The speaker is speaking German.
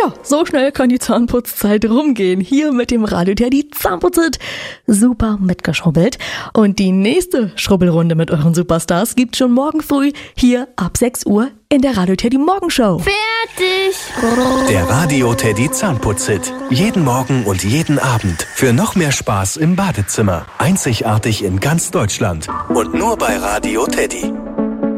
Ja, so schnell kann die Zahnputzzeit rumgehen. Hier mit dem Radio Teddy Zahnputz-Hit. Super mitgeschrubbelt. Und die nächste Schrubbelrunde mit euren Superstars gibt's schon morgen früh hier ab 6 Uhr in der Radio Teddy Morgenshow. Fertig! Der Radio Teddy Zahnputz-Hit. Jeden Morgen und jeden Abend. Für noch mehr Spaß im Badezimmer. Einzigartig in ganz Deutschland. Und nur bei Radio Teddy.